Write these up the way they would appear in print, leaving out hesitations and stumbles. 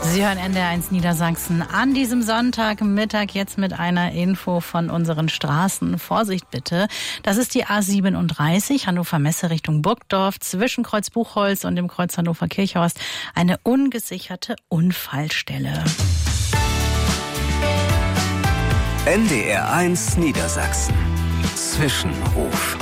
Sie hören NDR1 Niedersachsen an diesem Sonntagmittag jetzt mit einer Info von unseren Straßen. Vorsicht bitte, das ist die A37 Hannover Messe Richtung Burgdorf zwischen Kreuz Buchholz und dem Kreuz Hannover Kirchhorst. Eine ungesicherte Unfallstelle. NDR1 Niedersachsen. Zwischenruf.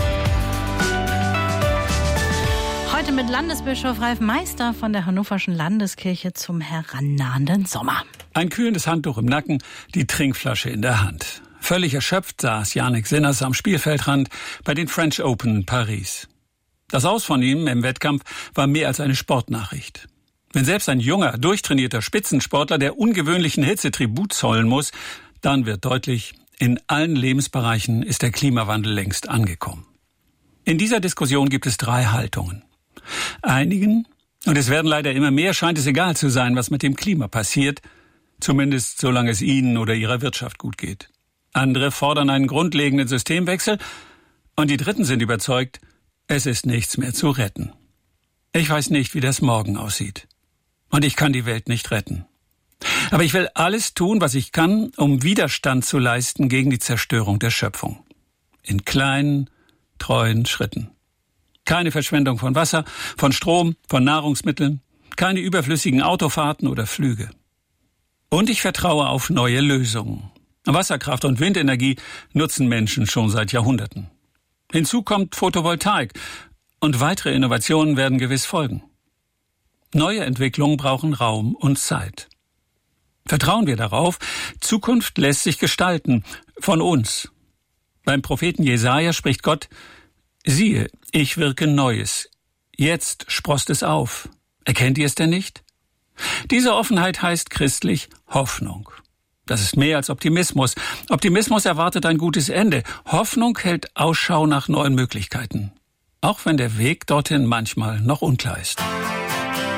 Heute mit Landesbischof Ralf Meister von der Hannoverschen Landeskirche zum herannahenden Sommer. Ein kühlendes Handtuch im Nacken, die Trinkflasche in der Hand. Völlig erschöpft saß Jannik Sinners am Spielfeldrand bei den French Open in Paris. Das Aus von ihm im Wettkampf war mehr als eine Sportnachricht. Wenn selbst ein junger, durchtrainierter Spitzensportler der ungewöhnlichen Hitze Tribut zollen muss, dann wird deutlich, in allen Lebensbereichen ist der Klimawandel längst angekommen. In dieser Diskussion gibt es 3 Haltungen. Einigen, und es werden leider immer mehr, scheint es egal zu sein, was mit dem Klima passiert, zumindest solange es ihnen oder ihrer Wirtschaft gut geht. Andere fordern einen grundlegenden Systemwechsel und die Dritten sind überzeugt, es ist nichts mehr zu retten. Ich weiß nicht, wie das morgen aussieht. Und ich kann die Welt nicht retten. Aber ich will alles tun, was ich kann, um Widerstand zu leisten gegen die Zerstörung der Schöpfung. In kleinen, treuen Schritten. Keine Verschwendung von Wasser, von Strom, von Nahrungsmitteln, keine überflüssigen Autofahrten oder Flüge. Und ich vertraue auf neue Lösungen. Wasserkraft und Windenergie nutzen Menschen schon seit Jahrhunderten. Hinzu kommt Photovoltaik und weitere Innovationen werden gewiss folgen. Neue Entwicklungen brauchen Raum und Zeit. Vertrauen wir darauf, Zukunft lässt sich gestalten, von uns. Beim Propheten Jesaja spricht Gott: Siehe, ich wirke Neues. Jetzt sproßt es auf. Erkennt ihr es denn nicht? Diese Offenheit heißt christlich Hoffnung. Das ist mehr als Optimismus. Optimismus erwartet ein gutes Ende. Hoffnung hält Ausschau nach neuen Möglichkeiten. Auch wenn der Weg dorthin manchmal noch unklar ist.